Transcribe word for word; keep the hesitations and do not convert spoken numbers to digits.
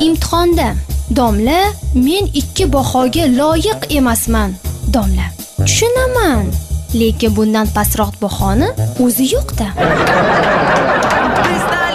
imtihonda. Domla, men ikki bahoga loyiq emasman. Domla, tushunaman, lekin bundan pastroq bahoni o'zi yo'q-da.